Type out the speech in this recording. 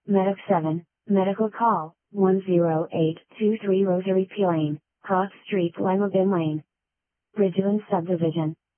Medic 7, Medical Call, 10823 Rosary P Lane, Cross Street Lima Bin Lane. Bridgeland Subdivision.